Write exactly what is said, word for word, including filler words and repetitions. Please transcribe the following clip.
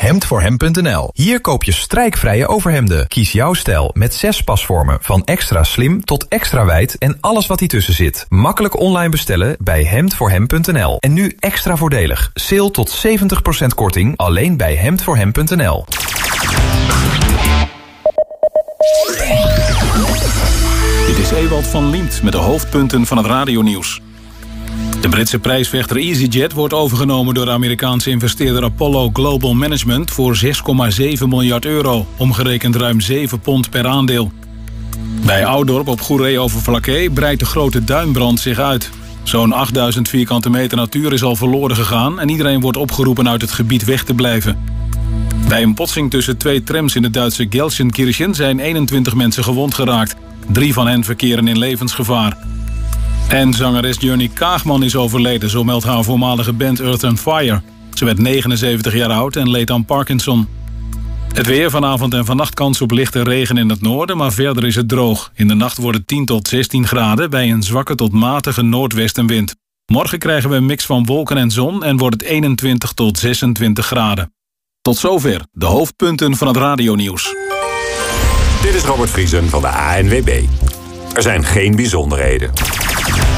hemd voor hem punt n l. Hier koop je strijkvrije overhemden. Kies jouw stijl met zes pasvormen. Van extra slim tot extra wijd en alles wat ertussen zit. Makkelijk online bestellen bij hemd voor hem punt n l. En nu extra voordelig. Sale tot zeventig procent korting alleen bij hemd voor hem punt n l. Dit is Ewald van Liemt met de hoofdpunten van het radionieuws. De Britse prijsvechter EasyJet wordt overgenomen door de Amerikaanse investeerder Apollo Global Management voor zes komma zeven miljard euro, omgerekend ruim zeven pond per aandeel. Bij Oudorp op Goeree over Vlakke breidt de grote duinbrand zich uit. Zo'n achtduizend vierkante meter natuur is al verloren gegaan en iedereen wordt opgeroepen uit het gebied weg te blijven. Bij een botsing tussen twee trams in het Duitse Gelsenkirchen zijn eenentwintig mensen gewond geraakt. Drie van hen verkeren in levensgevaar. En zangeres Johnny Kaagman is overleden, zo meldt haar voormalige band Earth and Fire. Ze werd negenenzeventig jaar oud en leed aan Parkinson. Het weer, vanavond en vannacht kans op lichte regen in het noorden, maar verder is het droog. In de nacht wordt het tien tot zestien graden bij een zwakke tot matige noordwestenwind. Morgen krijgen we een mix van wolken en zon en wordt het eenentwintig tot zesentwintig graden. Tot zover de hoofdpunten van het radionieuws. Dit is Robert Vriesen van de A N W B. Er zijn geen bijzonderheden.